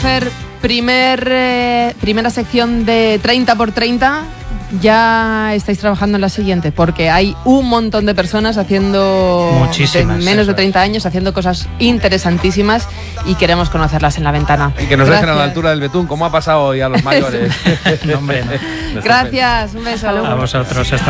Fer, primera sección de 30x30. Ya estáis trabajando en la siguiente, porque hay un montón de personas haciendo muchísimas, menos de 30 años, haciendo cosas interesantísimas y queremos conocerlas en la ventana. Y que nos dejen a la altura del betún, como ha pasado hoy a los mayores. No, hombre, no. Gracias, un beso. A vosotros.